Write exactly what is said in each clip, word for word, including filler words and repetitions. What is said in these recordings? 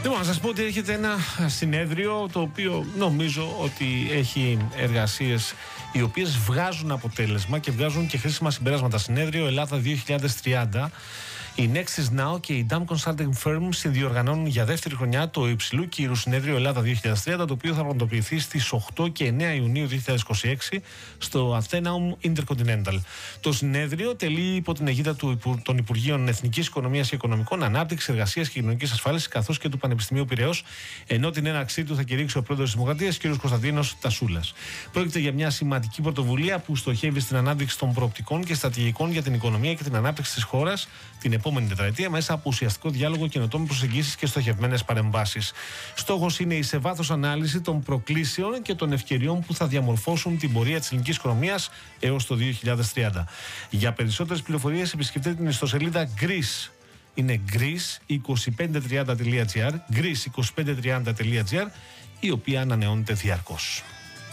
Λοιπόν, να σας πω ότι έρχεται ένα συνέδριο το οποίο νομίζω ότι έχει εργασίες οι οποίες βγάζουν αποτέλεσμα και βγάζουν και χρήσιμα συμπεράσματα. Συνέδριο Ελλάδα δύο χιλιάδες τριάντα. Η Nexus Now και η Dam Consulting Firm συνδιοργανώνουν για δεύτερη χρονιά το υψηλού κύρου συνέδριο Ελλάδα δύο χιλιάδες τριάντα, το οποίο θα πραγματοποιηθεί στις οκτώ και εννέα Ιουνίου δύο χιλιάδες είκοσι έξι στο Athenaeum Intercontinental. Το συνέδριο τελεί υπό την αιγίδα του, των Υπουργείων Εθνικής Οικονομίας και Οικονομικών, Ανάπτυξης, Εργασίας και Κοινωνικής Ασφάλισης, καθώς και του Πανεπιστημίου Πειραιώς, ενώ την έναρξή του θα κηρύξει ο πρόεδρος της Δημοκρατίας, κ. Κωνσταντίνος Τασούλας. Πρόκειται για μια σημαντική πρωτοβουλία που στοχεύει στην ανάπτυξη των προοπτικών και στρατηγικών για την οικονομία και την ανάπτυξη της χώρας την επόμενη τετραετία μέσα από ουσιαστικό διάλογο, καινοτόμες προσεγγίσεις και στοχευμένες παρεμβάσεις. Στόχος είναι η σε βάθος ανάλυση των προκλήσεων και των ευκαιριών που θα διαμορφώσουν την πορεία της ελληνικής οικονομίας έως το δύο χιλιάδες τριάντα. Για περισσότερες πληροφορίες επισκεφτείτε την ιστοσελίδα Greece. Είναι greece είκοσι πέντε τριάντα τελεία gr, greece είκοσι πέντε τριάντα τελεία gr, η οποία ανανεώνεται διαρκώς.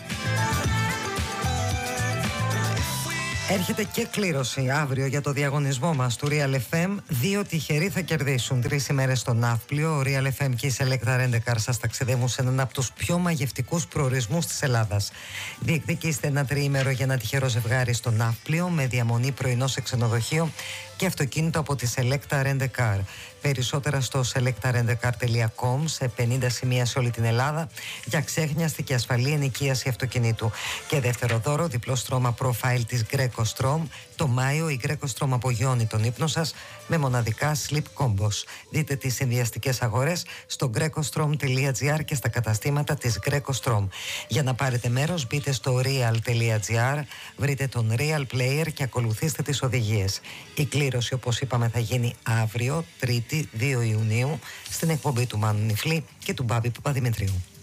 Έρχεται και κλήρωση αύριο για το διαγωνισμό μας του Real εφ εμ. Δύο τυχεροί θα κερδίσουν τρεις ημέρες στο Ναύπλιο. Ο Real εφ εμ και η Selecta Rent-A-Car σας ταξιδεύουν σε έναν από τους πιο μαγευτικούς προορισμούς της Ελλάδας. Διεκδικήστε ένα τριήμερο για ένα τυχερό ζευγάρι στο Ναύπλιο με διαμονή πρωινό σε ξενοδοχείο και αυτοκίνητο από τη Selecta Rent-A-Car. Περισσότερα στο selecta rent a car τελεία com, σε πενήντα σημεία σε όλη την Ελλάδα, για ξέχνιαστη και ασφαλή ενοικίαση αυτοκινήτου. Και δεύτερο δώρο, διπλό στρώμα profile της Greco Strom. Το Μάιο η Greco Strom απογειώνει τον ύπνο σας με μοναδικά sleep combos. Δείτε τις συνδυαστικές αγορές στο greco strom τελεία gr και στα καταστήματα της Greco Strom. Για να πάρετε μέρος μπείτε στο real τελεία gr, βρείτε τον Real Player και ακολουθήστε τις οδηγίες. Η κλήρωση, όπως είπαμε, θα γίνει αύριο, Τρίτη δύο Ιουνίου, στην εκπομπή του Μάνου Νιφλή και του Μπάμπη Παπαδημητρίου.